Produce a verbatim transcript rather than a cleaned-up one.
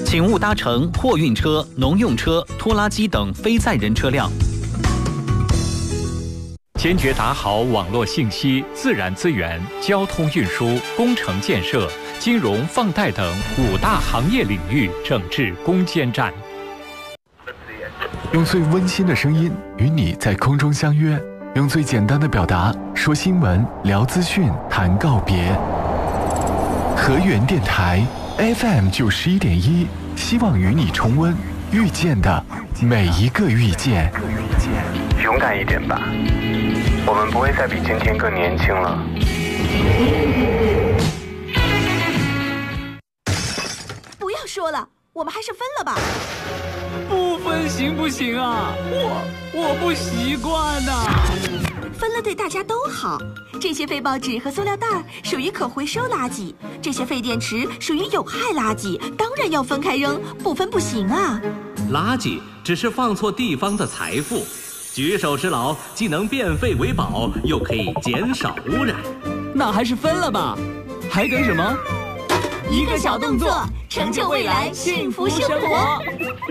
请勿搭乘货运车、农用车、拖拉机等非载人车辆。 坚决打好网络信息、自然资源、交通运输、工程建设、金融放贷等五大行业领域整治攻坚战。 用最温馨的声音与你在空中相约，用最简单的表达说新闻、聊资讯、谈告别。河源电台 F M 九十一点一，希望与你重温遇见的每一个遇见。 勇敢一点吧，我们不会再比今天更年轻了。 不要说了，我们还是分了吧。 不分行不行啊？我我不习惯呐、啊。 分了对大家都好。这些废报纸和塑料袋属于可回收垃圾，这些废电池属于有害垃圾，当然要分开扔，不分不行啊。 垃圾只是放错地方的财富，举手之劳既能变废为宝，又可以减少污染。 那还是分了吧，还等什么？ 一个小动作，成就未来幸福生活。